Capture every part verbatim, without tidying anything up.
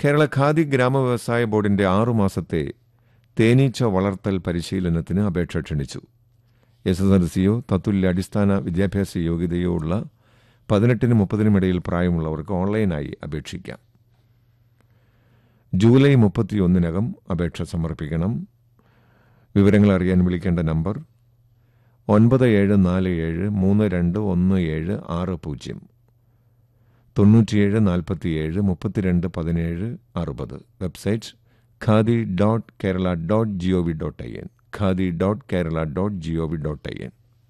കേരള ഖാദി ഗ്രാമവ്യവസായ ബോർഡിന്റെ ആറുമാസത്തെ തേനീച്ച വളർത്തൽ പരിശീലനത്തിന് അപേക്ഷ ക്ഷണിച്ചു. എസ് എസ് എൽ സിയോ തത്തുല്യ അടിസ്ഥാന വിദ്യാഭ്യാസ യോഗ്യതയോ ഉള്ള പതിനെട്ടിനും മുപ്പതിനും ഇടയിൽ പ്രായമുള്ളവർക്ക് ഓൺലൈനായി അപേക്ഷിക്കാം. ജൂലൈ മുപ്പത്തിയൊന്നിനകം അപേക്ഷ സമർപ്പിക്കണം. വിവരങ്ങൾ അറിയാൻ വിളിക്കേണ്ട നമ്പർ ഒൻപത് ഏഴ് നാല് ഏഴ് മൂന്ന് രണ്ട് ഒന്ന് ഏഴ് ആറ് പൂജ്യം തൊണ്ണൂറ്റിയേഴ് നാൽപ്പത്തിയേഴ് മുപ്പത്തിരണ്ട് പതിനേഴ് അറുപത്. Website khadi dot Kerala dot G O V dot I N khadi dot Kerala dot G O V dot I N.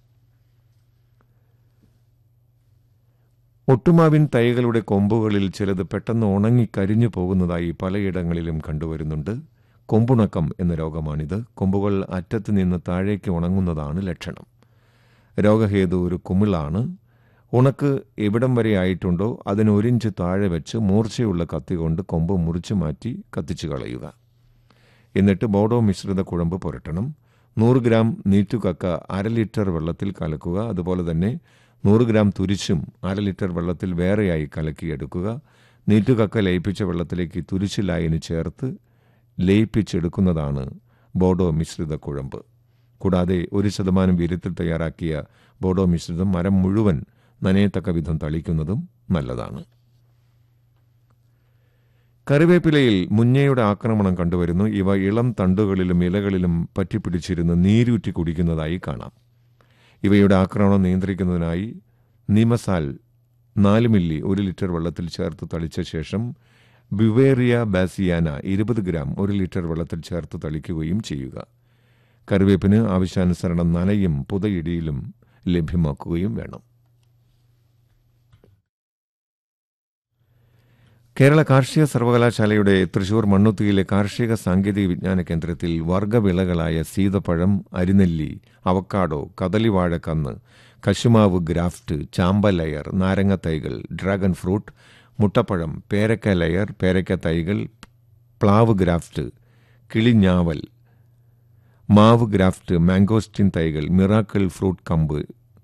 ഒട്ടുമാവിൻ തൈകളുടെ കൊമ്പുകളിൽ ചിലത് പെട്ടെന്ന് ഉണങ്ങി കരിഞ്ഞു പോകുന്നതായി പലയിടങ്ങളിലും കണ്ടുവരുന്നുണ്ട്. കൊമ്പുണക്കം എന്ന രോഗമാണിത്. കൊമ്പുകൾ അറ്റത്ത് നിന്ന് താഴേക്ക് ഉണങ്ങുന്നതാണ് ലക്ഷണം. രോഗഹേതു ഒരു കുമിളാണ്. ഉണക്ക് എവിടം വരെ ആയിട്ടുണ്ടോ അതിന് ഒരിഞ്ച് താഴെ വെച്ച് മൂർച്ചയുള്ള കത്തി കൊണ്ട് കൊമ്പ് മുറിച്ചു മാറ്റി കത്തിച്ചു കളയുക. എന്നിട്ട് ബോഡോ മിശ്രിത കുഴമ്പ് പുരട്ടണം. നൂറ് ഗ്രാം നീറ്റുകക്ക അര ലിറ്റർ വെള്ളത്തിൽ കലക്കുക. അതുപോലെ തന്നെ നൂറ് ഗ്രാം തുരിശും അര ലിറ്റർ വെള്ളത്തിൽ വേറെയായി കലക്കിയെടുക്കുക. നീറ്റുകക്ക ലയിപ്പിച്ച വെള്ളത്തിലേക്ക് തുരിശ് ലായനി ചേർത്ത് ലയിപ്പിച്ചെടുക്കുന്നതാണ് ബോഡോ മിശ്രിത കുഴമ്പ്. കൂടാതെ ഒരു ശതമാനം വീര്യത്തിൽ തയ്യാറാക്കിയ ബോഡോ മിശ്രിതം മരം മുഴുവൻ നനയത്തക്ക വിധം തളിക്കുന്നതും നല്ലതാണ്. കറിവേപ്പിലയിൽ മുഞ്ഞയുടെ ആക്രമണം കണ്ടുവരുന്നു. ഇവ ഇളം തണ്ടുകളിലും ഇലകളിലും പറ്റിപ്പിടിച്ചിരുന്ന് നീരൂറ്റി കുടിക്കുന്നതായി കാണാം. ഇവയുടെ ആക്രമണം നിയന്ത്രിക്കുന്നതിനായി നിമസാൽ നാല് മില്ലി ഒരു ലിറ്റർ വെള്ളത്തിൽ ചേർത്ത് തളിച്ച ശേഷം ബിവേറിയ ബാസിയാന ഇരുപത് ഗ്രാം ഒരു ലിറ്റർ വെള്ളത്തിൽ ചേർത്ത് തളിക്കുകയും ചെയ്യുക. കറിവേപ്പിന് ആവശ്യാനുസരണം നനയും പുതയിടിയിലും ലഭ്യമാക്കുകയും വേണം. കേരള കാർഷിക സർവകലാശാലയുടെ തൃശൂർ മണ്ണുത്തിയിലെ കാർഷിക സാങ്കേതിക വിജ്ഞാന കേന്ദ്രത്തിൽ വർഗ്ഗവിളകളായ സീതപ്പഴം, അരിനെല്ലി, അവക്കാഡോ, കദളിവാഴക്കന്ന്, കശുമാവ് ഗ്രാഫ്റ്റ്, ചാമ്പ ലയർ, നാരങ്ങ തൈകൾ, ഡ്രാഗൺ ഫ്രൂട്ട്, മുട്ടപ്പഴം, പേരക്ക ലയർ, പേരക്ക തൈകൾ, പ്ലാവ് ഗ്രാഫ്റ്റ്, കിളിഞ്ഞാവൽ, മാവ് ഗ്രാഫ്റ്റ്, മാംഗോസ്റ്റിൻ തൈകൾ, മിറാക്കിൾ ഫ്രൂട്ട് കമ്പ്,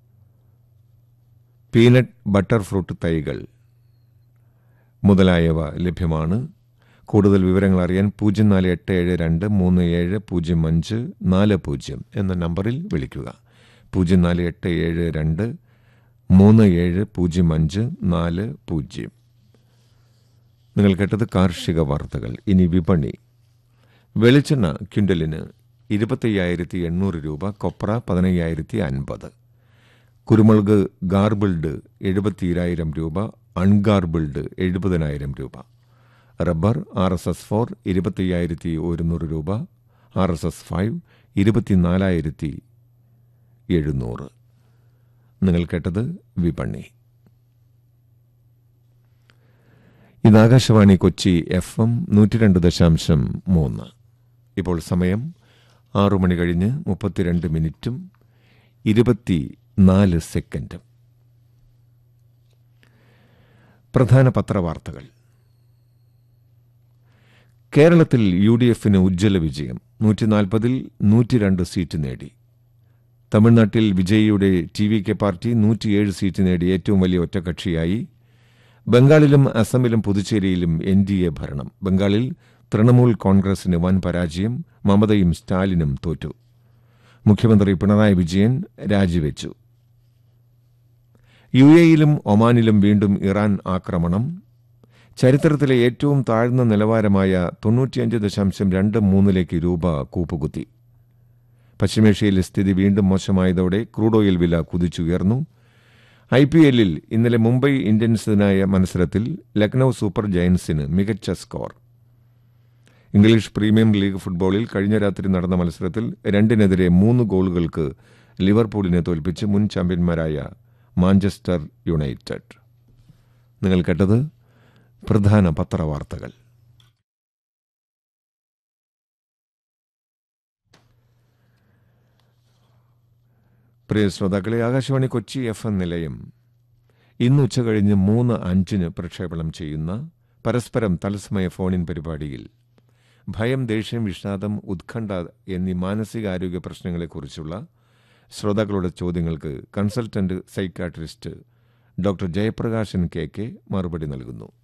പീനട്ട് ബട്ടർ ഫ്രൂട്ട് തൈകൾ മുതലായവ ലഭ്യമാണ്. കൂടുതൽ വിവരങ്ങൾ അറിയാൻ പൂജ്യം നാല് എട്ട് ഏഴ് രണ്ട് മൂന്ന് ഏഴ് പൂജ്യം അഞ്ച് നാല് പൂജ്യം എന്ന നമ്പറിൽ വിളിക്കുക. പൂജ്യം നാല് എട്ട് ഏഴ് രണ്ട് മൂന്ന് ഏഴ് പൂജ്യം അഞ്ച് നാല് പൂജ്യം. നിങ്ങൾ കേട്ടത് കാർഷിക വാർത്തകൾ. ഇനി വിപണി. വെളിച്ചെണ്ണ ക്വിൻ്റലിന് ഇരുപത്തയ്യായിരത്തി എണ്ണൂറ് രൂപ, കൊപ്ര പതിനയ്യായിരത്തി അൻപത്, കുരുമുളക് ഗാർബിൾഡ് എഴുപത്തിരായിരം രൂപ, അൺഗാർബിൾഡ് എഴുപതിനായിരം രൂപ, rubber R S S four ഇരുപത്തയ്യായിരത്തി ഒരുന്നൂറ് രൂപ, ആർ എസ് എസ് ഫൈവ് ഇരുപത്തിനാലായിരത്തി എഴുന്നൂറ്. നിങ്ങൾ കേട്ടത് വിപണി. ഇത് ആകാശവാണി കൊച്ചി എഫ് എം നൂറ്റി രണ്ട് ദശാംശം മൂന്ന്. ഇപ്പോൾ സമയം ആറു മണി കഴിഞ്ഞ് മുപ്പത്തിരണ്ട് മിനിറ്റും ഇരുപത്തി നാല് സെക്കൻഡും. പ്രധാന പത്രവാർത്തകൾ. കേരളത്തിൽ യു ഡി എഫിന് ഉജ്ജ്വല വിജയം. നൂറ്റി നാൽപ്പതിൽ നൂറ്റി രണ്ട് സീറ്റ് നേടി. തമിഴ്നാട്ടിൽ വിജയിയുടെ ടി വി കെ പാർട്ടി നൂറ്റിയേഴ് സീറ്റ് നേടി ഏറ്റവും വലിയ ഒറ്റക്കക്ഷിയായി. ബംഗാളിലും അസമിലും പുതുച്ചേരിയിലും എൻ ഡി എ ഭരണം. ബംഗാളിൽ തൃണമൂൽ കോൺഗ്രസിന് വൻ പരാജയം. മമതയും സ്റ്റാലിനും തോറ്റു. മുഖ്യമന്ത്രി പിണറായി വിജയൻ രാജിവെച്ചു. യു എയിലും ഒമാനിലും വീണ്ടും ഇറാൻ ആക്രമണം. ചരിത്രത്തിലെ ഏറ്റവും താഴ്ന്ന നിലവാരമായ തൊണ്ണൂറ്റിയഞ്ച് ദശാംശം രണ്ട് മൂന്നിലേക്ക് രൂപ കൂപ്പുകുത്തി. പശ്ചിമേഷ്യയിലെ സ്ഥിതി വീണ്ടും മോശമായതോടെ ക്രൂഡ് ഓയിൽ വില കുതിച്ചുയർന്നു. ഐ പി എല്ലിൽ ഇന്നലെ മുംബൈ ഇന്ത്യൻസിനായ മത്സരത്തിൽ ലക്നൌ സൂപ്പർ ജയൻസിന് മികച്ച സ്കോർ. ഇംഗ്ലീഷ് പ്രീമിയം ലീഗ് ഫുട്ബോളിൽ കഴിഞ്ഞ രാത്രി നടന്ന മത്സരത്തിൽ രണ്ടിനെതിരെ മൂന്ന് ഗോളുകൾക്ക് ലിവർപൂളിനെ തോൽപ്പിച്ച് മുൻ ചാമ്പ്യന്മാരായ മാഞ്ചസ്റ്റർ യുണൈറ്റഡ്. നിങ്ങൾ കേട്ടത് പ്രധാന പത്രവാർത്തകൾ. പ്രിയ ശ്രോതാക്കളെ, ആകാശവാണി കൊച്ചി എഫ് എം നിലയം ഇന്ന് ഉച്ചകഴിഞ്ഞ് മൂന്ന് അഞ്ചിന് പ്രക്ഷേപണം ചെയ്യുന്ന പരസ്പരം തത്സമയ ഫോണിൻ പരിപാടിയിൽ ഭയം, ദേഷ്യം, വിഷാദം, ഉത്കണ്ഠ എന്നീ മാനസികാരോഗ്യ പ്രശ്നങ്ങളെക്കുറിച്ചുള്ള ശ്രോതാക്കളുടെ ചോദ്യങ്ങൾക്ക് consultant psychiatrist doctor Jayaprakashan K K മറുപടി നൽകുന്നു.